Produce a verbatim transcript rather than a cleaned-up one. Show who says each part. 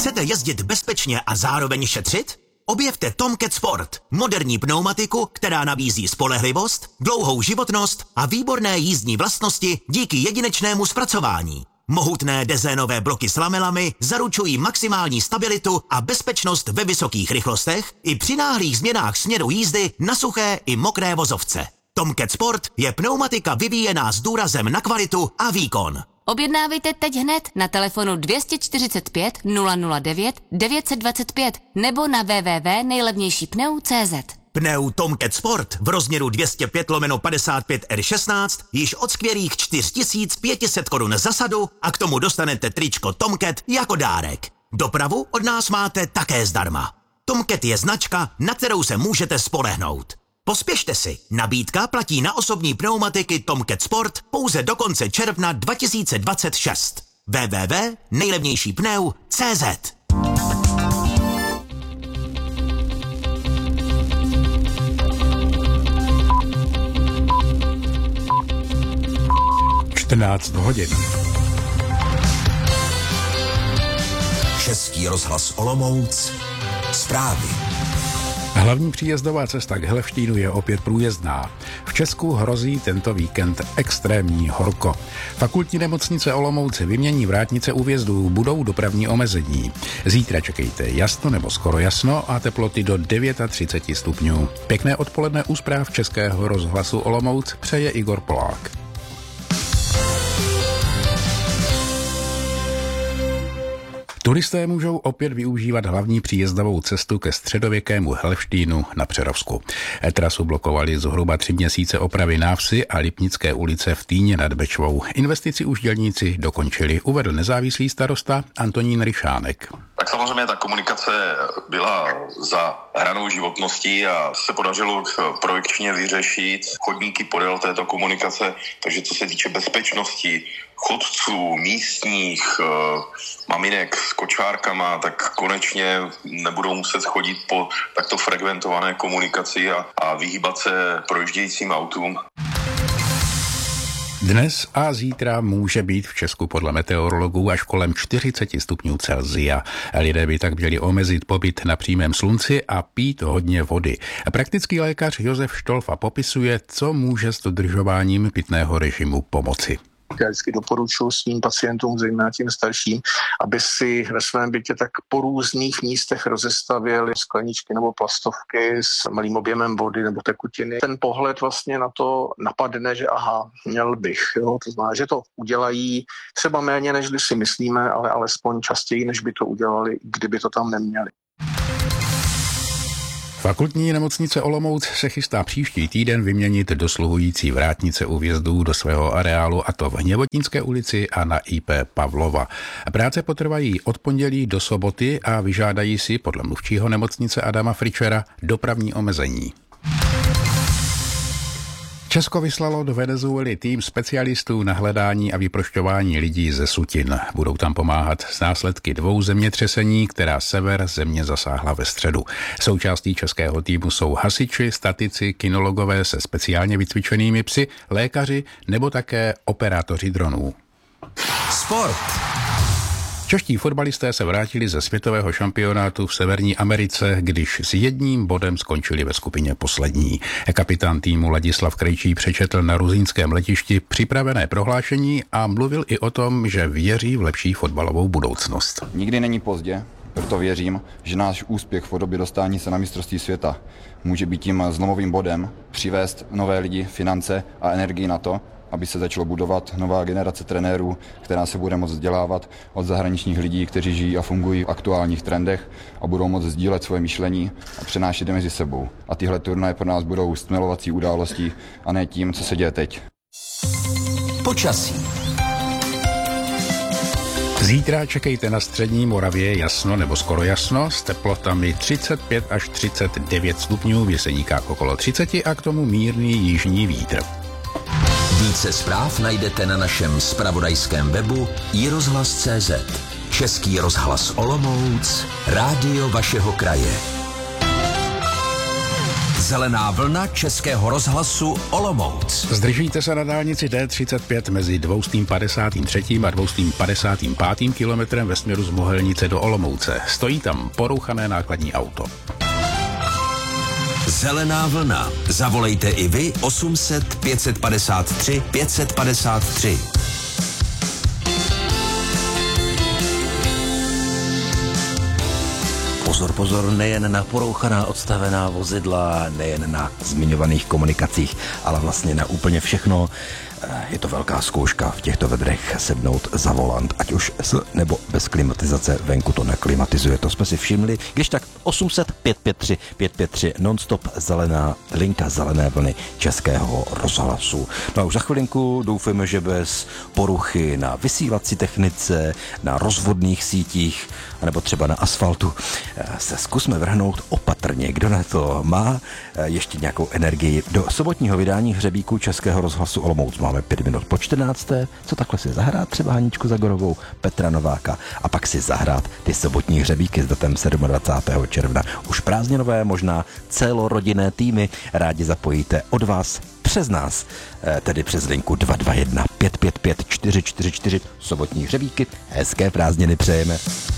Speaker 1: Chcete jezdit bezpečně a zároveň šetřit? Objevte Tomcat Sport, moderní pneumatiku, která nabízí spolehlivost, dlouhou životnost a výborné jízdní vlastnosti díky jedinečnému zpracování. Mohutné dezénové bloky s lamelami zaručují maximální stabilitu a bezpečnost ve vysokých rychlostech i při náhlých změnách směru jízdy na suché i mokré vozovce. Tomcat Sport je pneumatika vyvíjená s důrazem na kvalitu a výkon.
Speaker 2: Objednávejte teď hned na telefonu dvě stě čtyřicet pět nula nula devět devět set dvacet pět nebo na w w w tečka nejlevnější pneu tečka cé zet.
Speaker 1: Pneu Tomcat Sport v rozměru dvě stě pět lomeno padesát pět R šestnáct již od skvělých čtyři tisíce pět set korun za sadu a k tomu dostanete tričko Tomcat jako dárek. Dopravu od nás máte také zdarma. Tomcat je značka, na kterou se můžete spolehnout. Pospěšte si, nabídka platí na osobní pneumatiky Tomcat Sport pouze do konce června dva tisíce dvacet šest. w w w tečka nejlevnější pneu tečka cé zet.
Speaker 3: čtrnáct hodin.
Speaker 4: Český rozhlas Olomouc. Zprávy.
Speaker 3: Hlavní příjezdová cesta k Helevštínu je opět průjezdná. V Česku hrozí tento víkend extrémní horko. Fakultní nemocnice Olomouc vymění vrátnice újezdů, budou dopravní omezení. Zítra čekejte jasno nebo skoro jasno a teploty do třicet devět stupňů. Pěkné odpoledne u zpráv Českého rozhlasu Olomouc přeje Igor Polák. Turisté můžou opět využívat hlavní příjezdovou cestu ke středověkému Helevštínu na Přerovsku. Trasu blokovali zhruba tři měsíce opravy návsi a Lipnické ulice v Týně nad Bečvou. Investici už dělníci dokončili, uvedl nezávislý starosta Antonín Ryšánek.
Speaker 5: Tak samozřejmě ta komunikace byla za hranou životností a se podařilo projekčně vyřešit chodníky podél této komunikace, takže co se týče bezpečnosti chodců, místních, e, maminek s kočárkama, tak konečně nebudou muset chodit po takto frekventované komunikaci a, a vyhýbat se projíždějícím autům.
Speaker 3: Dnes a zítra může být v Česku podle meteorologů až kolem čtyřicet stupňů Celsia. Lidé by tak měli omezit pobyt na přímém slunci a pít hodně vody. Praktický lékař Josef Štolfa popisuje, co může s dodržováním pitného režimu pomoci.
Speaker 6: Já vždycky doporučuji svým pacientům, zejména tím starším, aby si ve svém bytě tak po různých místech rozestavěli skleničky nebo plastovky s malým objemem vody nebo tekutiny. Ten pohled vlastně na to napadne, že aha, měl bych. Jo? To znamená, že to udělají třeba méně, než si myslíme, ale alespoň častěji, než by to udělali, kdyby to tam neměli.
Speaker 3: Fakultní nemocnice Olomouc se chystá příští týden vyměnit dosluhující vrátnice újezdů do svého areálu, a to v Hněvotínské ulici a na I P Pavlova. Práce potrvají od pondělí do soboty a vyžádají si podle mluvčího nemocnice Adama Fričera dopravní omezení. Česko vyslalo do Venezuely tým specialistů na hledání a vyprošťování lidí ze sutin. Budou tam pomáhat s následky dvou zemětřesení, která sever země zasáhla ve středu. Součástí českého týmu jsou hasiči, statici, kinologové se speciálně vycvičenými psy, lékaři nebo také operátoři dronů.
Speaker 4: Sport.
Speaker 3: Čeští fotbalisté se vrátili ze světového šampionátu v Severní Americe, když s jedním bodem skončili ve skupině poslední. Kapitán týmu Ladislav Krejčí přečetl na ruzínském letišti připravené prohlášení a mluvil i o tom, že věří v lepší fotbalovou budoucnost.
Speaker 7: Nikdy není pozdě, proto věřím, že náš úspěch v podobě dostání se na mistrovství světa může být tím zlomovým bodem, přivést nové lidi, finance a energii na to, aby se začalo budovat nová generace trenérů, která se bude moct vzdělávat od zahraničních lidí, kteří žijí a fungují v aktuálních trendech a budou moct sdílet svoje myšlení a přenášet je mezi sebou. A tyhle turnaje pro nás budou stmelovací událostí a ne tím, co se děje teď.
Speaker 4: Počasí.
Speaker 3: Zítra čekejte na střední Moravě jasno nebo skoro jasno s teplotami třicet pět až třicet devět stupňů, v Jeseníkách okolo třicet a k tomu mírný jižní vítr.
Speaker 4: Více zpráv najdete na našem zpravodajském webu i rozhlas tečka cé zet. Český rozhlas Olomouc, rádio vašeho kraje. Zelená vlna Českého rozhlasu Olomouc.
Speaker 3: Zdržíte se na dálnici D třicet pět mezi dvě stě padesát tři a dvě stě padesát pět kilometrem ve směru z Mohelnice do Olomouce. Stojí tam porouchané nákladní auto.
Speaker 4: Zelená vlna. Zavolejte i vy osm set pět padesát tři pět padesát tři.
Speaker 8: Pozor, pozor, nejen na porouchaná odstavená vozidla, nejen na zmiňovaných komunikacích, ale vlastně na úplně všechno. Je to velká zkouška v těchto vedrech sednout za volant, ať už s nebo bez klimatizace, venku to neklimatizuje, to jsme si všimli. Když tak osm set pět pět tři pět pět tři non-stop zelená linka zelené vlny Českého rozhlasu. No a už za chvilinku doufáme, že bez poruchy na vysílací technice, na rozvodných sítích, anebo třeba na asfaltu se zkusme vrhnout opatrně. Kdo na to má ještě nějakou energii? Do sobotního vydání hřebíku Českého rozhlasu Olomouc máme pět minut po čtrnácté. Co takhle si zahrát? Třeba Haničku Zagorovou, Petra Nováka a pak si zahrát ty sobotní hřebíky s datem dvacátého sedmého června. Už prázdninové, možná celorodinné týmy rádi zapojíte od vás přes nás, tedy přes linku dva dva jedna pět pět pět čtyři čtyři čtyři. Sobotní hřebíky, hezké prázdniny přejeme.